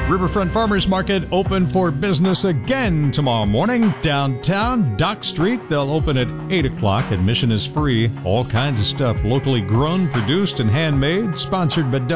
Riverfront Farmers Market open for business again tomorrow morning. Downtown, Dock Street. They'll open at 8 o'clock. Admission is free. All kinds of stuff locally grown, produced, and handmade. Sponsored by